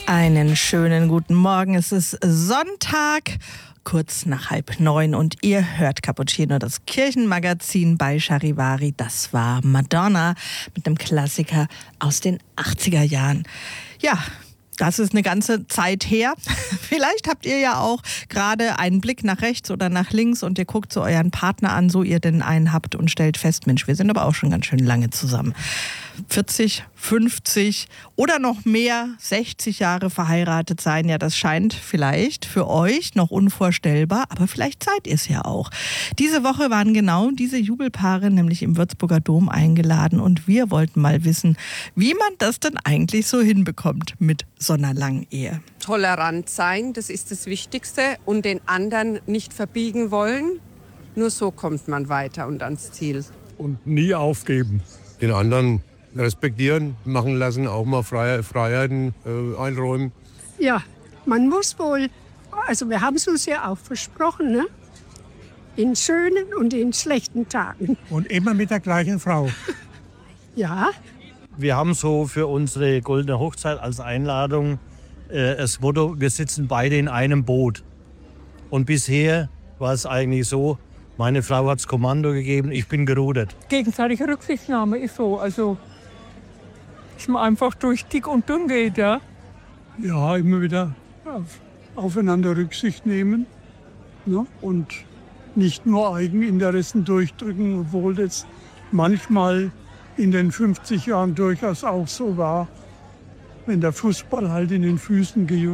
Einen schönen guten Morgen. Es ist Sonntag, kurz nach 8:30 und ihr hört Cappuccino, das Kirchenmagazin bei Charivari. Das war Madonna mit einem Klassiker aus den 80er Jahren. Ja, das ist eine ganze Zeit her. Vielleicht habt ihr ja auch gerade einen Blick nach rechts oder nach links und ihr guckt so euren Partner an, so ihr denn einen habt und stellt fest, Mensch, wir sind aber auch schon ganz schön lange zusammen. 40, 50 oder noch mehr, 60 Jahre verheiratet sein, ja, das scheint vielleicht für euch noch unvorstellbar, aber vielleicht seid ihr es ja auch. Diese Woche waren genau diese Jubelpaare nämlich im Würzburger Dom eingeladen und wir wollten mal wissen, wie man das denn eigentlich so hinbekommt mit so einer langen Ehe. Tolerant sein, das ist das Wichtigste, und den anderen nicht verbiegen wollen. Nur so kommt man weiter und ans Ziel. Und nie aufgeben. Den anderen respektieren, machen lassen, auch mal Freiheiten einräumen. Ja, man muss wohl, also wir haben es uns ja auch versprochen, ne? In schönen und in schlechten Tagen. Und immer mit der gleichen Frau. Ja. Wir haben so für unsere goldene Hochzeit als Einladung das Motto, wir sitzen beide in einem Boot. Und bisher war es eigentlich so, meine Frau hat das Kommando gegeben, ich bin gerudert. Gegenseitige Rücksichtnahme ist so, also dass man einfach durch dick und dünn geht, ja. Ja, immer wieder aufeinander Rücksicht nehmen, ne? Und nicht nur Eigeninteressen durchdrücken, obwohl das manchmal in den 50 Jahren durchaus auch so war, wenn der Fußball halt in den Füßen